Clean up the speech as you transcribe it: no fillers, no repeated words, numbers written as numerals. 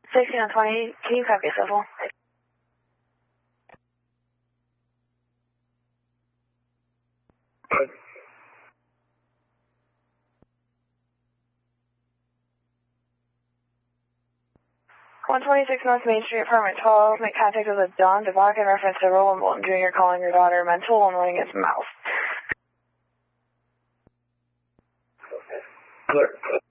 16 on 20, can you copy civil? Good. 126 North Main Street, apartment 12. Make contact with Don DeBach in reference to Roland Bolton Jr. calling your daughter mental and running his mouth. Okay. Clear.